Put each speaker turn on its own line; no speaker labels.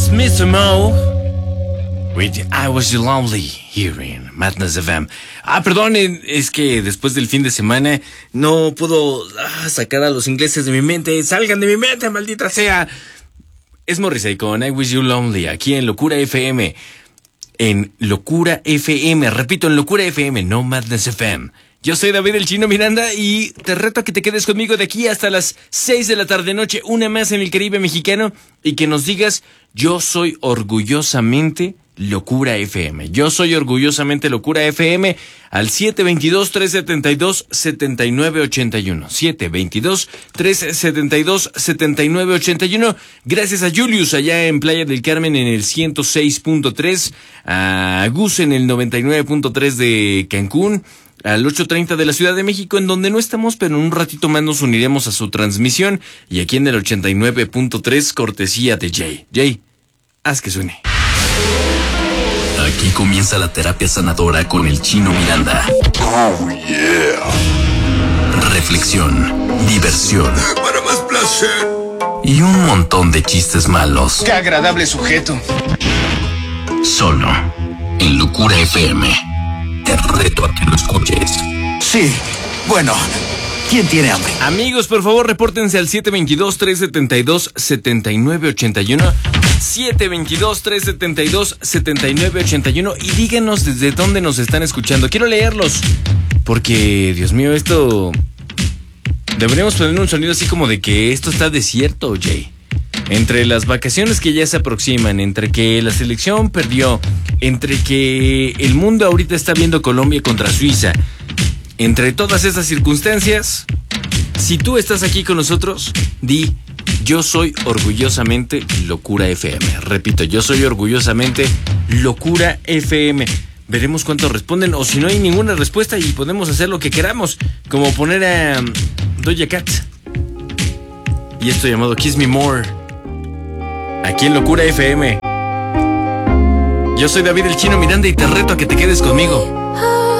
Mr. Mo with I Was You Lonely here in Madness FM. Perdón, es que después del fin de semana no puedo sacar a los ingleses de mi mente. ¡Salgan de mi mente, maldita sea! Es Morrissey con I Was You Lonely aquí en Locura FM. En Locura FM, repito, en Locura FM, no Madness FM. Yo soy David el Chino Miranda y te reto a que te quedes conmigo de aquí hasta las 6 de la tarde-noche, una más en el Caribe mexicano, y que nos digas, yo soy orgullosamente Locura FM. Yo soy orgullosamente Locura FM al 722-372-7981. 722-372-7981. Gracias a Julius allá en Playa del Carmen en el 106.3, a Gus en el 99.3 de Cancún, al 8:30 de la Ciudad de México, en donde no estamos, pero en un ratito más nos uniremos a su transmisión, y aquí en el 89.3, cortesía de Jay. Jay, haz que suene.
Aquí comienza la terapia sanadora con el Chino Miranda.
Oh, yeah.
Reflexión, diversión.
Para más placer.
Y un montón de chistes malos.
¡Qué agradable sujeto!
Solo en Locura FM. Te reto a que lo escuches.
Sí, bueno, ¿quién tiene hambre?
Amigos, por favor, repórtense al 722-372-7981. 722-372-7981 y díganos desde dónde nos están escuchando. Quiero leerlos, porque, Dios mío, esto... Deberíamos poner un sonido así como de que esto está desierto, Jay. Entre las vacaciones que ya se aproximan, entre que la selección perdió, entre que el mundo ahorita está viendo Colombia contra Suiza, entre todas esas circunstancias, si tú estás aquí con nosotros, di... Yo soy orgullosamente Locura FM. Repito, yo soy orgullosamente Locura FM. Veremos cuántos responden, o si no hay ninguna respuesta y podemos hacer lo que queramos, como poner a Doja Cat y esto llamado Kiss Me More, aquí en Locura FM. Yo soy David el Chino Miranda y te reto a que te quedes conmigo.